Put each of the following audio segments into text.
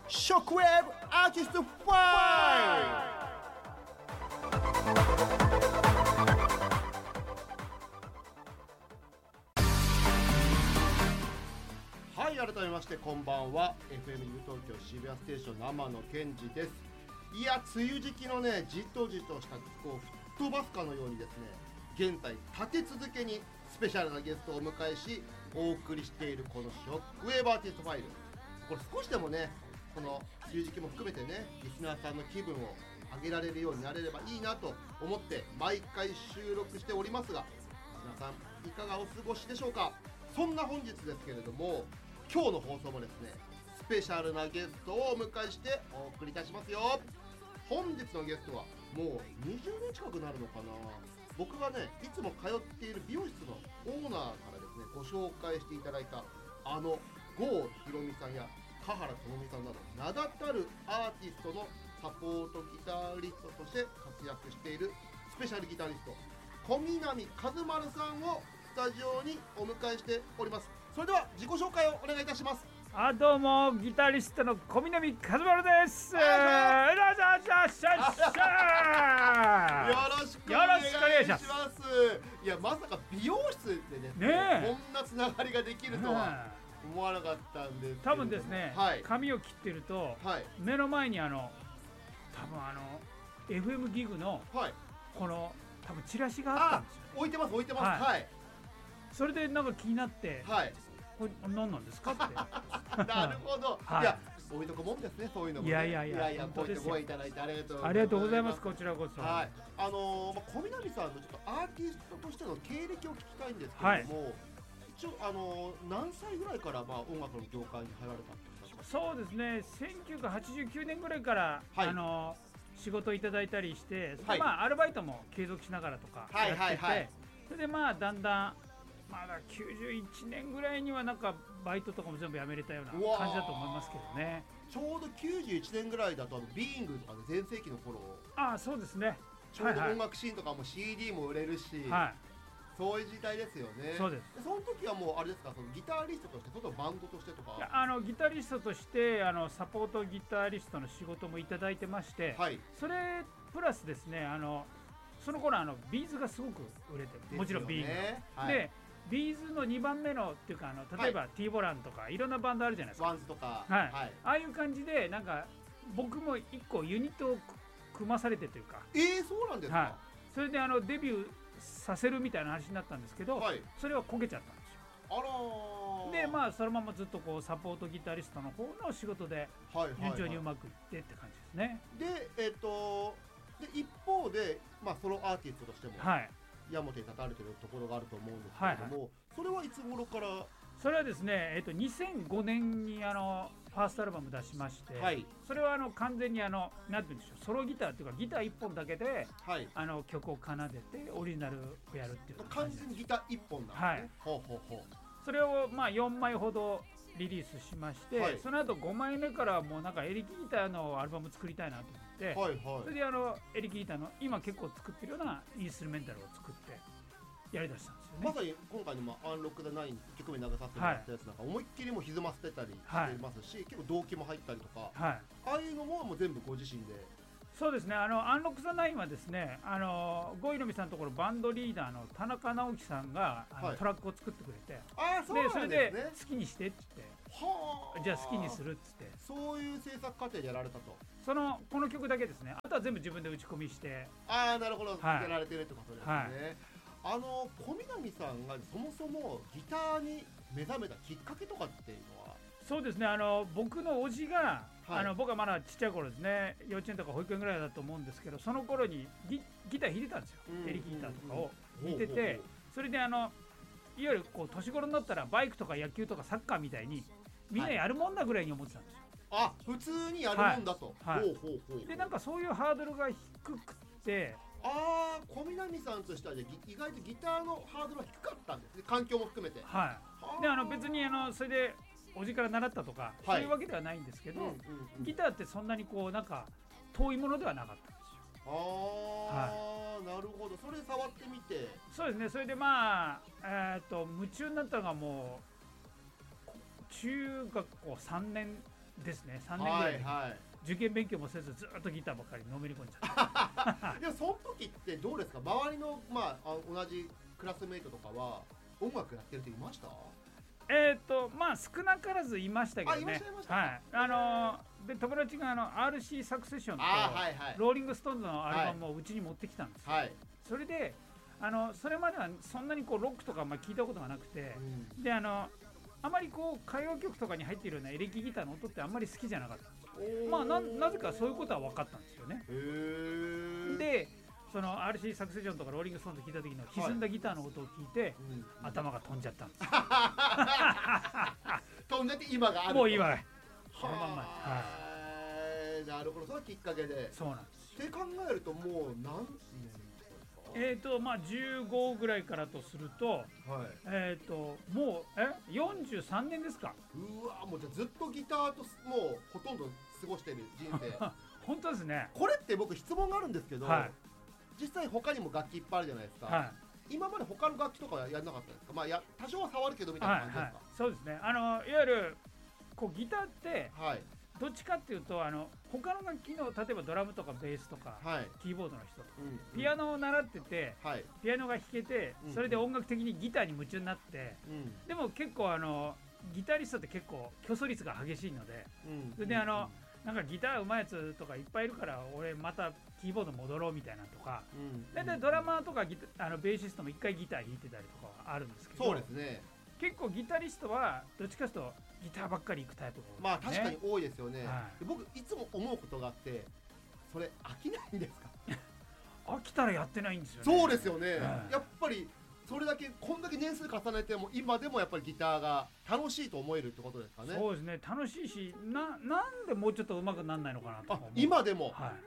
ショックウェーブアーティスト5。はい、改めましてこんばんは。 FMU 東京渋谷ステーション生野健二です。いや、梅雨時期のね、じとじとした気候を吹っ飛ばすかのようにですね、現在立て続けにスペシャルなゲストをお迎えしお送りしているこのショックウェーブアーティストファイル。これ少しでもね、この梅雨時期も含めてね、リスナーさんの気分を上げられるようになれればいいなと思って毎回収録しておりますが、皆さんいかがお過ごしでしょうか。そんな本日ですけれども、今日の放送もですね、スペシャルなゲストをお迎えしてお送りいたしますよ。本日のゲストはもう20年近くなるのかな。僕がね、いつも通っている美容室のオーナーからですね、ご紹介していただいた郷ひろみさんや田原智美さんなど名だたるアーティストのサポートギタリストとして活躍しているスペシャルギタリスト小南和丸さんをスタジオにお迎えしております。それでは自己紹介をお願いいたします。 どうもギタリストの小南和丸です。よろしくお願いします。いや、まさか美容室でですね、こんなつながりができるとは思わなかったんですけど、 多分ですね、髪を切ってると、目の前に多分FM ギグの、この多分チラシがあったんですよ。 置いてます。はい。 それでなんか気になって、これ何なんですかって。 なるほど。いや、置いとくもんですね、そういうのも、ね。いやこうやってご縁いただいてありがとうございます。こちらこそ。 はい。小南さんのちょっとアーティストとしての経歴を聞きたいんですけれども、一応何歳ぐらいから音楽の業界に入られたんですか。 そうですね、1989年ぐらいから、仕事をいただいたりして、アルバイトも継続しながらとかやってて、それでだんだんまだ91年ぐらいにはなんかバイトとかも全部やめれたような感じだと思いますけどね。 ちょうど91年ぐらいだとビーイングとかで全盛期の頃。 そうですね。 ちょうど音楽シーンとかも CD も売れるし、そういう時代ですよね。 そうです。 その時はもうあれですか、そのギタリストとして、そのバンドとしてとか。 ギタリストとしてサポートギタリストの仕事もいただいてまして、それプラスですね、その頃ビーズがすごく売れて、もちろんビーズでビーズの2番目のっていうか例えば T ボランとかいろんなバンドあるじゃないですか。 ワンズとか。 ああいう感じでなんか僕も1個ユニットを組まされてというか。 そうなんですか。 それでデビューさせるみたいな話になったんですけど、それはこけちゃったんですよ。でそのままずっとこうサポートギタリストの方の仕事で順調にうまくいってって感じですね。 で一方でソロアーティストとしても矢面に立たれてるところがあると思うんですけれども、それはいつ頃から。 それはですね、2005年にファーストアルバム出しまして、それは完全になんて言うんでしょう、ソロギターっていうかギター1本だけで、曲を奏でてオリジナルをやるっていう完全にギター1本なんですね。 それを4枚ほどリリースしまして、その後5枚目からはもうなんかエレキギターのアルバム作りたいなと思って、それでエレキギターの今結構作ってるようなインストゥルメンタルを作ってやりだしたんですよね。 まさに今回のアンロック・ザ・ナイン1曲目流させてもらったやつなんか思いっきりも歪ませてたりしてますし、結構動機も入ったりとか、ああいうのも全部ご自身で。 そうですね、アンロック・ザ・ナインはですね、郷ひろみさんのところバンドリーダーの田中直樹さんがトラックを作ってくれて、それで好きにしてって言って、じゃあ好きにするっつって、 そういう制作過程でやられたと。 この曲だけですね。あとは全部自分で打ち込みして。 なるほど、やられてるってことですね。小南さんがそもそもギターに目覚めたきっかけとかっていうのは。 そうですね、僕の叔父が、僕はまだちっちゃい頃ですね、幼稚園とか保育園ぐらいだと思うんですけど、その頃にギター弾いてたんですよ。エレキギターとかを弾いてて、それでいわゆるこう年頃になったらバイクとか野球とかサッカーみたいにみんなやるもんだぐらいに思ってたんですよ。 普通にやるもんだと。 でなんかそういうハードルが低くて、 小南さんとしては意外とギターのハードルは低かったんですね、環境も含めて。で別にそれでおじから習ったとか、そういうわけではないんですけど、ギターってそんなにこうなんか遠いものではなかったんですよ。 なるほど。それ触ってみて。 そうですね。それで夢中になったのがもう中学校3年ですね。3年ぐらい、 はい、 受験勉強もせずずっとギターばっかりのめり込んじゃってでもその時ってどうですか、周りの、同じクラスメイトとかは音楽やってる人いました？ まあ少なからずいましたけどね。 いました。 はい。で友達がRC サクセションとローリングストーンズのアルバムをうちに持ってきたんですよ。 はい、 それでそれまではそんなにこうロックとか聞いたことがなくて、であまりこう歌謡曲とかに入っているようなエレキギターの音ってあんまり好きじゃなかったんですよ。まあなぜかそういうことは分かったんですよね。でその RC サクセションとかローリングストーンズ聞いた時の歪んだギターの音を聞いて、頭が飛んじゃったんですよ。 飛んじゃって今があると。 もう今そのまんま。 なるほど、そのきっかけで。 そうなんです。 って考えるともう何年ですか？ まあ15ぐらいからとすると、 はい、 もう43年ですか。 うわ、もうじゃあずっとギターともうほとんど過ごしてる人生。 本当ですね。 これって僕質問があるんですけど、 はい、 実際他にも楽器いっぱいあるじゃないですか。 はい、 今まで他の楽器とかはやらなかったですか？まあ多少は触るけどみたいな感じですか？ そうですね。いわゆるこうギターって、 はい、 どっちかっていうと他の楽器の例えばドラムとかベースとか、 はい、 キーボードの人とか、ピアノを習ってて、 はい、ピアノが弾けて、それで音楽的にギターに夢中になって、でも結構ギタリストって結構競争率が激しいので、それでなんかギター上手いやつとかいっぱいいるから俺またキーボード戻ろうみたいなとか、大体ドラマーとかベーシストも一回ギター弾いてたりとかはあるんですけど、 そうですね、 結構ギタリストはどっちかというとギターばっかり行くタイプが多いですね。 まあ確かに多いですよね。 はい、 僕いつも思うことがあって、それ飽きないんですか？ 飽きたらやってないんですよね。 そうですよね、やっぱりそれだけこんだけ年数重ねても今でもやっぱりギターが楽しいと思えるってことですかね。 そうですね、楽しいし、なんでもうちょっと上手くならないのかなと思う。 今でも、 はい、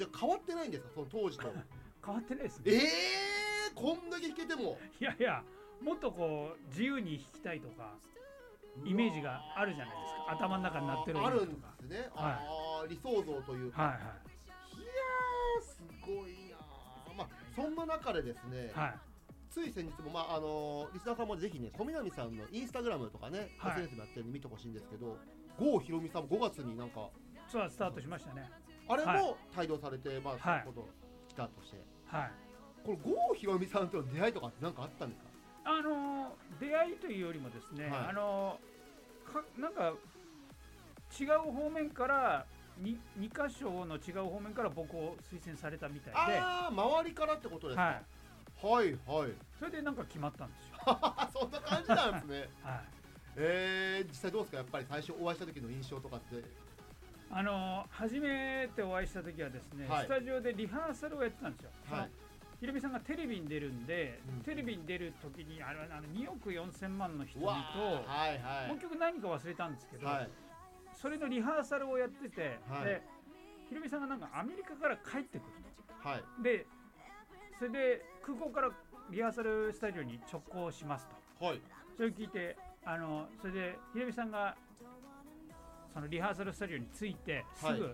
じゃあ変わってないんですか、その当時と。 変わってないですね。 こんだけ弾けても。 いやいや、もっとこう自由に弾きたいとかイメージがあるじゃないですか。頭の中になってるあるんですね。理想像というか。いやーすごいな。そんな中でですね、つい先日もリスナーさんもぜひね、小南さんのインスタグラムとかね、SNS もやってるんで見てほしいんですけど、郷ひろみさんも5月になんかツアースタートしましたね。 あれも帯同されて、そういうこと来たとして、これ郷ひろみさんとの出会いとかって何かあったんですか？ 出会いというよりもですね、なんか違う方面から2箇所の違う方面から僕を推薦されたみたいで。 周りからってことですか？はいはい。 それでなんか決まったんですよ。 そんな感じなんですね。実際どうですか、やっぱり最初お会いした時の印象とかって。 初めてお会いした時はですね、スタジオでリハーサルをやってたんですよ。ひろみさんがテレビに出るんで、テレビに出る時に2億4000万の瞳と、もう一曲何か忘れたんですけど、それのリハーサルをやってて、でひろみさんがなんかアメリカから帰ってくると、でそれで空港からリハーサルスタジオに直行しますと、それを聞いてそれでひろみさんがそのリハーサルスタジオに着いてすぐ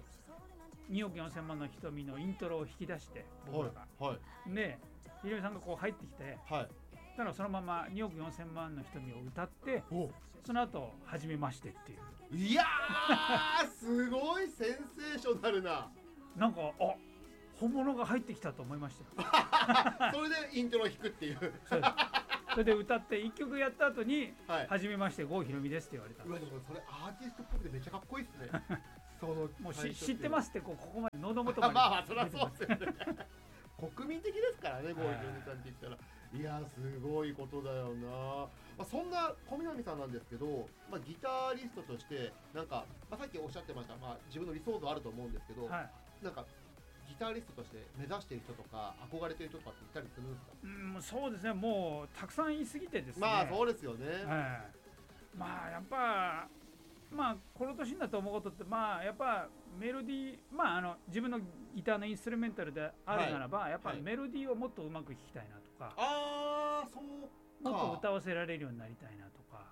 2億4000万の瞳のイントロを引き出して僕らが、でひろみさんがこう入ってきて、だからそのまま2億4000万の瞳を歌って、その後初めましてっていう。 いやーすごいセンセーショナルな。 なんか本物が入ってきたと思いましたよ。 それでイントロを弾くっていう。 それで歌って1曲やった後に「はじめまして郷ひろみです」って言われた。 でもそれアーティストっぽくてめっちゃかっこいいですね。 もう知ってますってここまで喉元まで。 そりゃそうですよね。国民的ですからね、郷ひろみさんって言ったら。いやすごいことだよな。そんな小南さんなんですけど、ギタリストとしてなんか、さっきおっしゃってました、自分の理想像あると思うんですけど、なんかギタリストとして目指している人とか憧れている人とかっていたりするんですか？ そうですね、もうたくさん言い過ぎてですね。 そうですよね。 やっぱこの年になって思うことって、やっぱメロディー、自分のギターのインストゥルメンタルであるならば、やっぱメロディーをもっとうまく弾きたいなとか、もっと歌わせられるようになりたいなとか。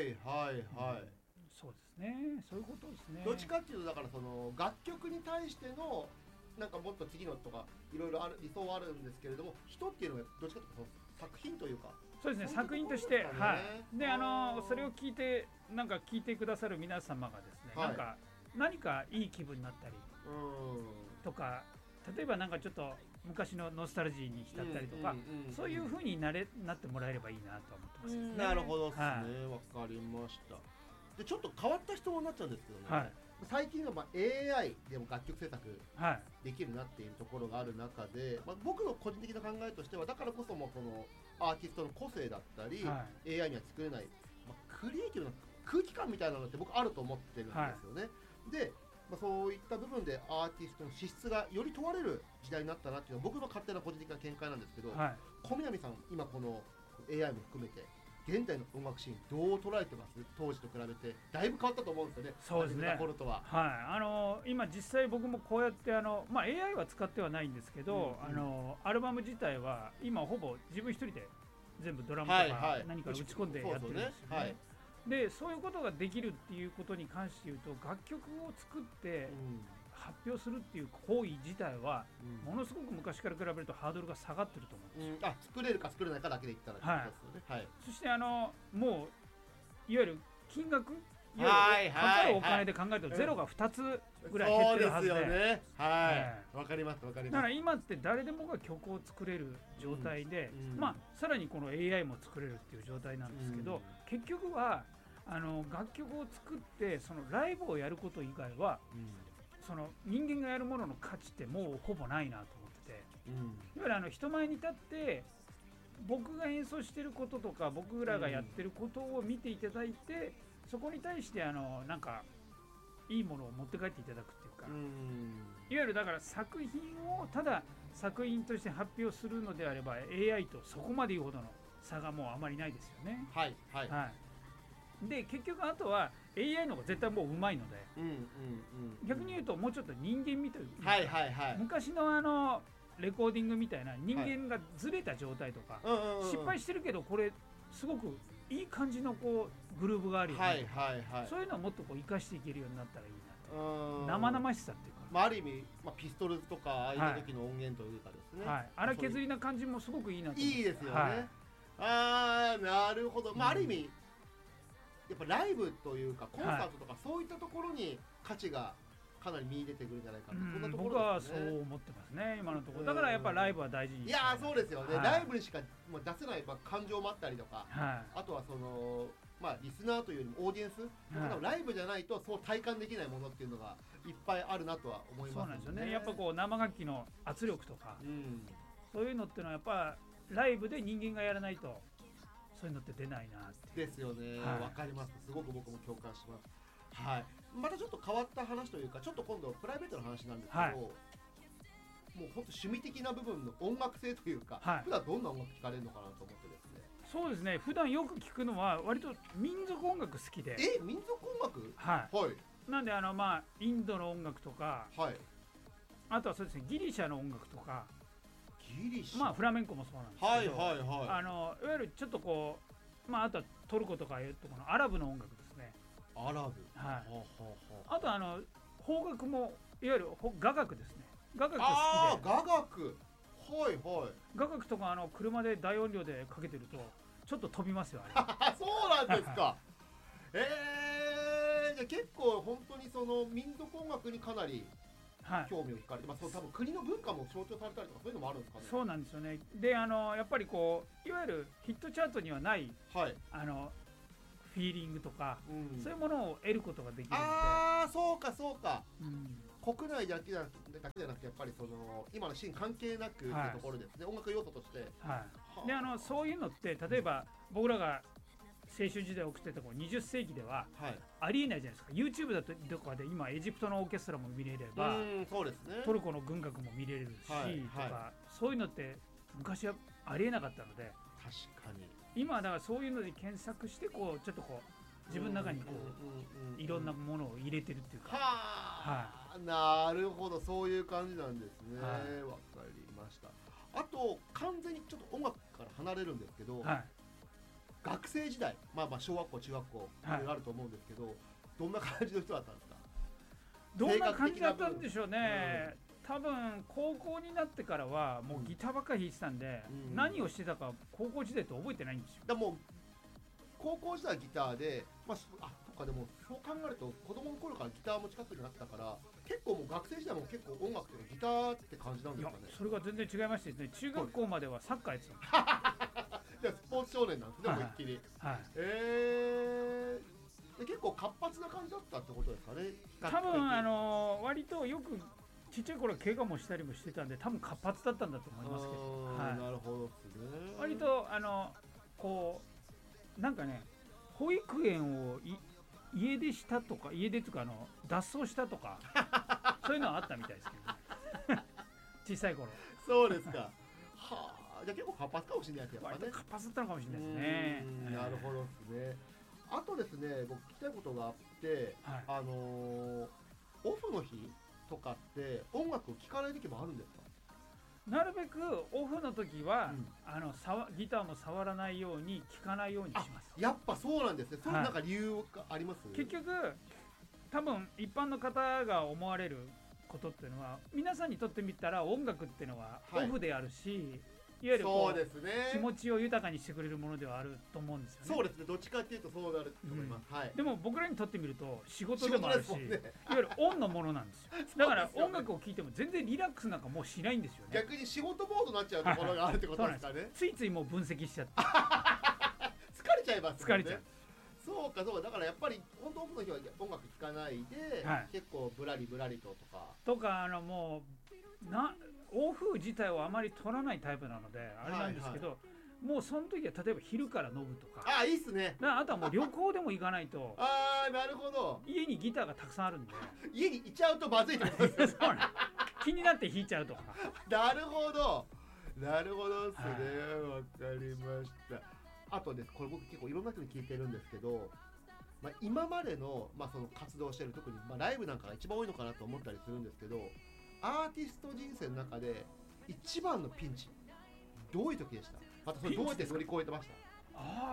そうですね、そういうことですね。 どっちかっていうとだからその楽曲に対してのなんかもっと次のとかいろいろある理想はあるんですけれども、人っていうのはどっちかというと作品というか。 そうですね、作品として、はい。でそれを聞いてなんか聞いてくださる皆様がですね、なんか何かいい気分になったりとか、例えばなんかちょっと昔のノスタルジーに浸ったりとか、そういう風になってもらえればいいなと思ってますね。 なるほどですね、わかりました。でちょっと変わった質問になっちゃうんですけどね、最近はAI でも楽曲制作できるなっていうところがある中で、僕の個人的な考えとしては、だからこそもそのアーティストの個性だったり、AI には作れない、クリエイティブな空気感みたいなのって僕あると思ってるんですよね。で、そういった部分でアーティストの資質がより問われる時代になったなっていうのは僕の勝手な個人的な見解なんですけど、小南さん、今この AI も含めて現代の音楽シーンどう捉えてます？当時と比べてだいぶ変わったと思うんですよね。 そうですね。 頃とは。 今実際僕もこうやってAI は使ってはないんですけど、アルバム自体は今ほぼ自分一人で全部ドラムとか何か打ち込んでやってるんですよね。でそういうことができるっていうことに関して言うと、楽曲を作って発表するっていう行為自体はものすごく昔から比べるとハードルが下がってると思うんですよ。 作れるか作れないかだけで言ったらですよね。 そしてもういわゆる金額、かかるお金で考えるとゼロが2つぐらい減ってるはずで、 そうですよね。わかりますわかります。 だから今って誰でもが曲を作れる状態で、さらにこの AI も作れるっていう状態なんですけど、結局は楽曲を作ってそのライブをやること以外は、その人間がやるものの価値ってもうほぼないなと思ってて、いわゆる人前に立って僕が演奏してることとか僕らがやってることを見ていただいて、そこに対してなんかいいものを持って帰っていただくっていうか、いわゆるだから作品をただ作品として発表するのであれば AI とそこまで言うほどの差がもうあまりないですよね。で結局あとは AI の方が絶対もう上手いので、逆に言うともうちょっと人間みたいな、昔のレコーディングみたいな人間がずれた状態とか、失敗してるけどこれすごくいい感じのこうグルーヴがあるよね、そういうのをもっとこう生かしていけるようになったらいいなと。生々しさっていうか、 ある意味、ピストルズとかああいう時の音源というかですね、 荒削りな感じもすごくいいなと思って。 いいですよね。なるほど。ある意味やっぱライブというかコンサートとかそういったところに価値がかなり見出てくるんじゃないかな、そんなところですね。僕はそう思ってますね、今のところ。だからやっぱライブは大事に。 いやそうですよね。ライブにしか出せない感情もあったりとか、あとはそのリスナーというよりもオーディエンス、ライブじゃないとそう体感できないものっていうのがいっぱいあるなとは思いますね。 そうなんですよね。やっぱこう生楽器の圧力とか、そういうのっていうのはやっぱライブで人間がやらないとそういうのって出ないなってですよね。わかります。すごく僕も共感します。またちょっと変わった話というか、ちょっと今度プライベートの話なんですけど、もう本当趣味的な部分の音楽性というか、普段どんな音楽聴かれるのかなと思ってですね。 そうですね。普段よく聞くのは割と民族音楽好きで。 民族音楽？ なんでインドの音楽とか、あとはそうですね、ギリシャの音楽とか。 ギリシャ、 フラメンコもそうなんですけど、いわゆるちょっとこう、あとはトルコとかいうところのアラブの音楽ですね。 アラブ。 あと邦楽もいわゆる雅楽ですね。雅楽好きで。 雅楽。 雅楽とか車で大音量でかけてるとちょっと飛びますよあれ。そうなんですか。じゃあ結構本当にその民族音楽にかなり興味を惹かれて、多分国の文化も象徴されたりとかそういうのもあるんですかね。 そうなんですよね。でやっぱりこういわゆるヒットチャートにはない、フィーリングとか、そういうものを得ることができるので。 そうか、国内だけじゃなくてやっぱりその今のシーン関係なくっていうところですね、音楽要素として。でそういうのって例えば僕らが青春時代送ってた20世紀ではありえないじゃないですか。 YouTube だとかで今エジプトのオーケストラも見れれば、 そうですね、 トルコの軍楽も見れるし、とかそういうのって昔はありえなかったので、 確かに今はだからそういうので検索してこうちょっとこう自分の中にこういろんなものを入れてるっていうか。 なるほど、そういう感じなんですね。わかりました。あと完全にちょっと音楽から離れるんですけど、学生時代、小学校中学校いろいろあると思うんですけど、どんな感じの人だったんですか？ どんな感じだったんでしょうね。 多分高校になってからはもうギターばっかり弾いてたんで、 うん、 何をしてたか高校時代って覚えてないんですよ。 だもう高校時代はギターで、まあ、そっかでもそう考えると子供の頃からギターも近くになってたから結構もう学生時代も結構音楽とかギターって感じなんですかね。 それが全然違いましてですね、中学校まではサッカーやってたんですじゃあスポーツ少年なんですね、思いっきり。 はい、 で結構活発な感じだったってことですかね。 多分割とよくちっちゃい頃怪我もしたりもしてたんで多分活発だったんだと思いますけど、はい、 なるほどですね。 割とこうなんかね、保育園を家出したとか、家出とか脱走したとかそういうのはあったみたいですけど、ね、小さい頃。 そうですか。はあ、じゃあ結構活発かもしれないですよね。 活発だったのかもしれないですね。 なるほどですね。あとですね、僕聞きたいことがあって、はい、オフの日とかって音楽を聴かない時もあるんですか？ なるべくオフの時は、ギターも触らないように聴かないようにします。 やっぱそうなんですね。それなんか理由があります？ 結局多分一般の方が思われることっていうのは、皆さんにとってみたら音楽っていうのはオフであるし、いわゆるそうですね、 気持ちを豊かにしてくれるものではあると思うんですよね。 そうですね、どっちかっていうとそうなると思います、はい、 でも僕らにとってみると仕事でもあるし、ね、いわゆるオンのものなんですよ。だから音楽を聴いても全然リラックスなんかもうしないんですよね。 逆に仕事モードになっちゃうところがあるってことですかね。 ついついもう分析しちゃって疲れちゃいますもんね。 疲れちゃう。 そうかそうか、だからやっぱり本当オフの日は音楽聴かないで、はい、結構ぶらりとかもうオフ自体をあまり取らないタイプなのであれなんですけど、はいはい、もうその時は例えば昼から飲むとか、 いいっすね。 あとはもう旅行でも行かないとなるほど。 家にギターがたくさんあるんで家にいちゃうとまずいってことですよね気になって弾いちゃうとかなるほどなるほどっすね、わかりました。あとです、これ僕結構いろんな人に聞いてるんですけど、今までの、その活動してる、特に、ライブなんかが一番多いのかなと思ったりするんですけど、アーティスト人生の中で一番のピンチどういう時でした？またそれどうやって乗り越えてました？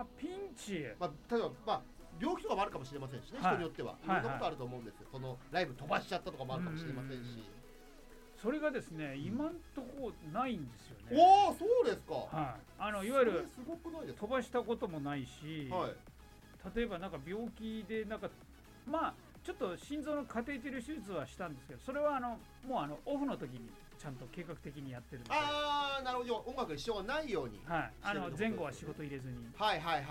ピンチ、 例えば、病気とかもあるかもしれませんしね、人によってはいろんなことあると思うんですよ。そのライブ飛ばしちゃったとかもあるかもしれませんし、 それがですね、今んとこないんですよね。 おお、そうですか。 いわゆるすごくないですか？ 飛ばしたこともないし、例えばなんか病気でなんかちょっと心臓のカテーテル手術はしたんですけど、それはもうオフの時にちゃんと計画的にやってるので。 なるほど。音楽に支障がないように。 前後は仕事入れずに。 だ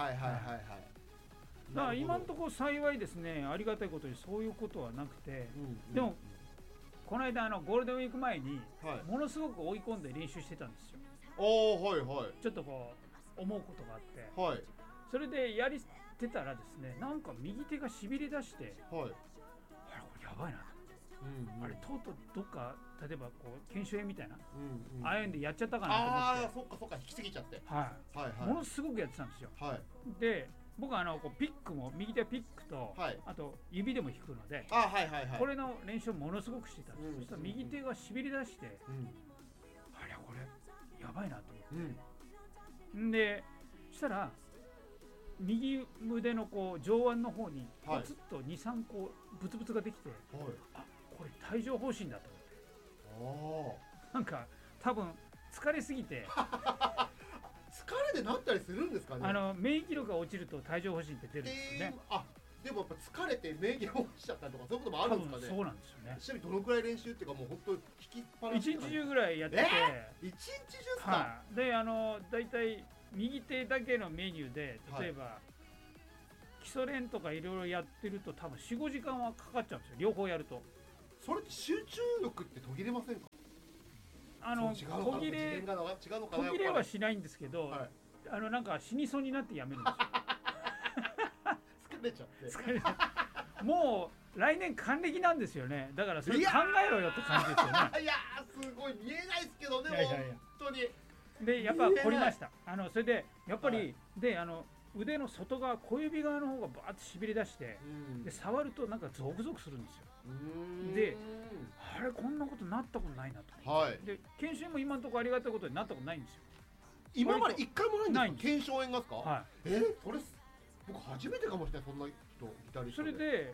から今のところ幸いですね、ありがたいことにそういうことはなくて、でもこの間ゴールデンウィーク前にものすごく追い込んで練習してたんですよ。ちょっとこう思うことがあって、それでやってたらですね、なんか右手がしびれ出して、あれこれやばいなと思って、あれとうとうどっか例えばこう腱鞘炎みたいな、ああいうんでやっちゃったかなと思って、 そっか引きすぎちゃって、 ものすごくやってたんですよ。で僕はこうピックも右手はピックと、あと指でも弾くので、これの練習をものすごくしてたんです。そしたら右手がしびれ出して、あれこれやばいなと思って、でそしたら右腕のこう上腕の方にポツッと 2,3 個ブツブツができて、これ帯状疱疹だと思って、なんか多分疲れすぎて疲れでなったりするんですかね。 免疫力が落ちると帯状疱疹って出るんですよね。 でもやっぱ疲れて免疫が落ちちゃったりとかそういうこともあるんですかね。 そうなんですよね。 ちなみにどのくらい練習っていうか、もう本当に引きっぱなし一日中ぐらいやってて、 一日中ですか？ でだいたい右手だけのメニューで、例えば、基礎練とかいろいろやってると多分 4,5 時間はかかっちゃうんですよ、両方やると。 それって集中力って途切れませんか？ 途切れはしないんですけど、なんか死にそうになってやめるんですよ疲れちゃってもう来年還暦なんですよね。だからそれ考えろよって感じですよね。 いやすごい見えないですけどね、本当に。 でやっぱ凝りました。それでやっぱり、で腕の外側、小指側の方がバーッとしびれ出して、で触るとなんかゾクゾクするんですよ。であれこんなことなったことないなと。で研修も今のところありがたいことになったことないんですよ。 今まで一回もないんですか？腱鞘炎がですか？それ僕初めてかもしれない、そんな人ギタリストで。 それで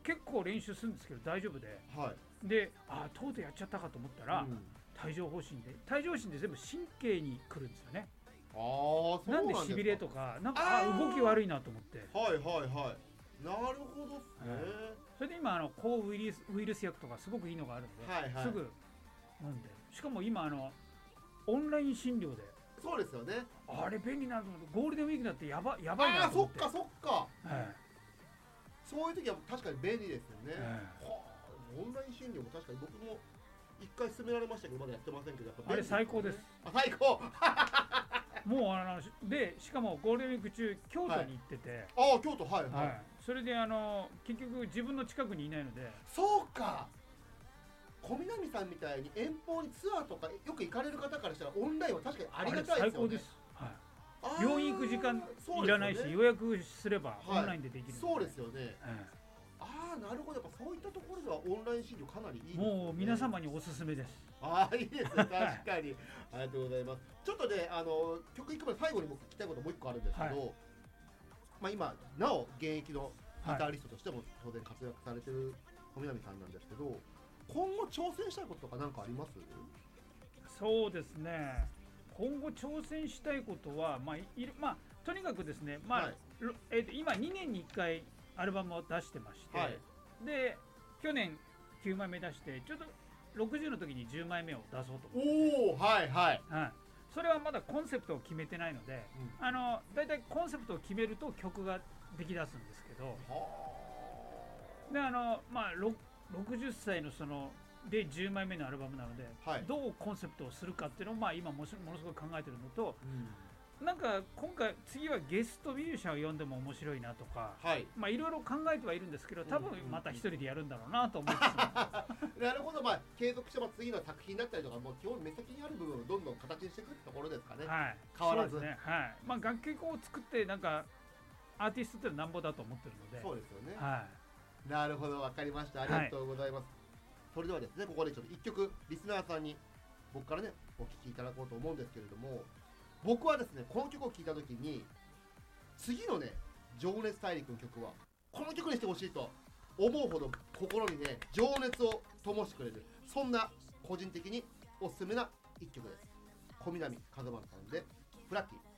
結構練習するんですけど大丈夫で、 はい、 でとうとうやっちゃったかと思ったら、帯状疱疹で全部神経に来るんですよね。 そうなんでしびれとかなんか動き悪いなと思って、 はいはいはい、なるほどっすね、 それで今抗ウイルス薬とかすごくいいのがあるんで、 はいはい、 すぐ飲んで、しかも今オンライン診療で、 そうですよね、 あれ便利なの、ゴールデンウィークだってやばいなと思って。 そっか、そういう時は確かに便利ですよね、オンライン診療も確かに僕も一回勧められましたけどまだやってませんけど、やっぱあれ最高です。 最高もうでしかもゴールデンウィーク中京都に行ってて、 京都、はいはい、 それで結局自分の近くにいないので、 そうか、小南さんみたいに遠方にツアーとかよく行かれる方からしたらオンラインは確かにありがたいですよね。 最高です、病院行く時間いらないし、予約すればオンラインでできる、 そうですよね、なるほど、やっぱそういったところではオンライン診療かなりいいですね。 もう皆様におすすめです。 いいですね、確かにありがとうございます。ちょっとね、曲いくまで最後に僕聞きたいこともう一個あるんですけど、今なお現役のギタリストとしても当然活躍されてる小南さんなんですけど、今後挑戦したいこととか何かあります？ そうですね、今後挑戦したいことは、とにかくですね、今2年に1回アルバムを出してまして、で去年9枚目出して、ちょっと60の時に10枚目を出そうと思って、それはまだコンセプトを決めてないので、だいたいコンセプトを決めると曲ができだすんですけど、で60歳ので10枚目のアルバムなので、どうコンセプトをするかっていうのを今ものすごく考えてるのと、なんか次はゲストミュージシャンを呼んでも面白いなとか、いろいろ考えてはいるんですけど、多分また一人でやるんだろうなと思ってなるほど、継続して次の作品だったりとか、もう基本目先にある部分をどんどん形にしていくところですかね、変わらず。 そうですね、楽曲を作ってなんかアーティストってなんぼだと思ってるので。 そうですよね、なるほど、分かりました、ありがとうございます。それではですね、ここでちょっと1曲リスナーさんに僕からねお聴きいただこうと思うんですけれども、僕はですねこの曲を聴いた時に次のね情熱大陸の曲はこの曲にしてほしいと思うほど心にね情熱を灯してくれる、そんな個人的におすすめな1曲です。小南和正さんでフラッキー。